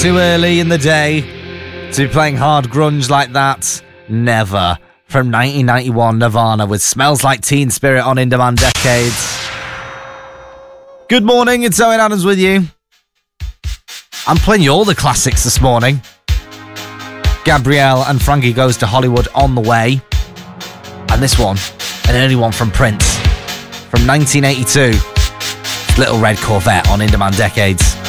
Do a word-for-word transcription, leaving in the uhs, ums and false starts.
too early in the day to be playing hard grunge like that. Never. From nineteen ninety-one, Nirvana with Smells Like Teen Spirit on In Demand Decades. Good morning, it's Owen Adams with you. I'm playing you all the classics this morning. Gabrielle and Frankie Goes to Hollywood on the way. And this one, an early one from Prince. From nineteen eighty-two, Little Red Corvette on In Demand Decades.